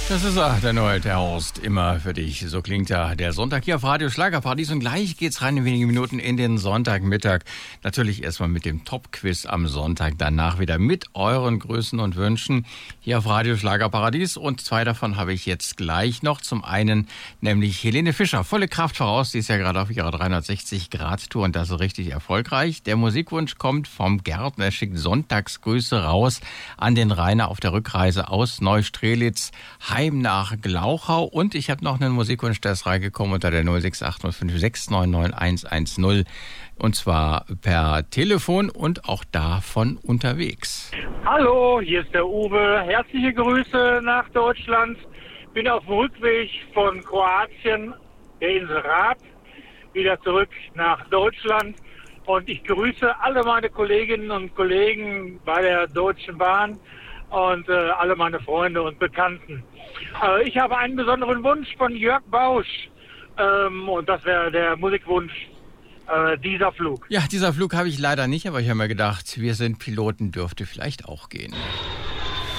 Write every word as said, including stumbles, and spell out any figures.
Das ist er, der neue der Horst, immer für dich. So klingt er, der Sonntag hier auf Radio Schlagerparadies. Und gleich geht's rein in wenige Minuten in den Sonntagmittag. Natürlich erstmal mit dem Top-Quiz am Sonntag, danach wieder mit euren Grüßen und Wünschen hier auf Radio Schlagerparadies. Und zwei davon habe ich jetzt gleich noch. Zum einen nämlich Helene Fischer, volle Kraft voraus. Die ist ja gerade auf ihrer dreihundertsechzig Grad Tour und das ist richtig erfolgreich. Der Musikwunsch kommt vom Gärtner. Er schickt Sonntagsgrüße raus an den Rainer auf der Rückreise aus Neustrelitz heim nach Glauchau. Und ich habe noch einen Musikwunsch, der ist reingekommen unter der null sechs acht null fünf sechs neun neun eins eins null. Und zwar per Telefon und auch da von unterwegs. Hallo, hier ist der Uwe. Herzliche Grüße nach Deutschland. Bin auf dem Rückweg von Kroatien, der Insel Rab, wieder zurück nach Deutschland. Und ich grüße alle meine Kolleginnen und Kollegen bei der Deutschen Bahn und äh, alle meine Freunde und Bekannten. Äh, ich habe einen besonderen Wunsch von Jörg Bausch ähm, und das wäre der Musikwunsch äh, Dieser Flug. Ja, dieser Flug habe ich leider nicht, aber ich habe mir gedacht, wir sind Piloten, dürfte vielleicht auch gehen.